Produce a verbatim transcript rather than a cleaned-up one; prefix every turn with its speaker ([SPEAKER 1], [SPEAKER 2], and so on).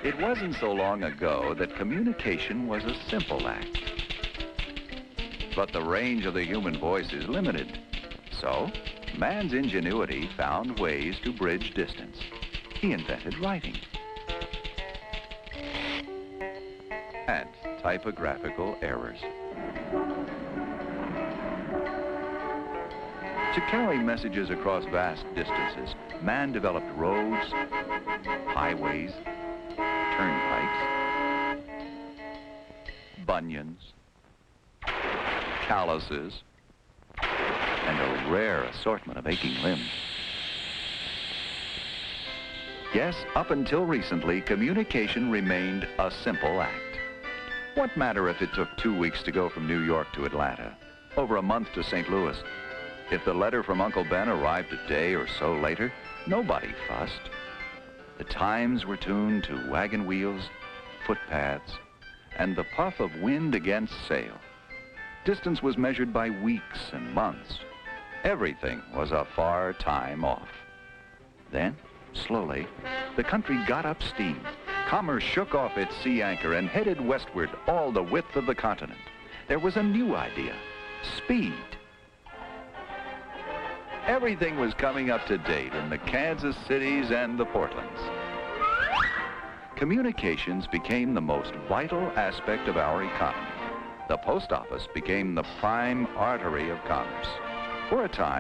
[SPEAKER 1] It wasn't so long ago that communication was a simple act. But the range of the human voice is limited. So, man's ingenuity found ways to bridge distance. He invented writing and typographical errors. To carry messages across vast distances, man developed roads, highways, turnpikes, bunions, calluses, and a rare assortment of aching limbs. Yes, up until recently, communication remained a simple act. What matter if it took two weeks to go from New York to Atlanta, over a month to Saint Louis? If the letter from Uncle Ben arrived a day or so later, nobody fussed. The times were tuned to wagon wheels, footpaths, and the puff of wind against sail. Distance was measured by weeks and months. Everything was a far time off. Then, slowly, the country got up steam. Commerce shook off its sea anchor and headed westward all the width of the continent. There was a new idea: speed. Everything was coming up to date in the Kansas cities and the Portlands. Communications became the most vital aspect of our economy. The post office became the prime artery of commerce. For a time,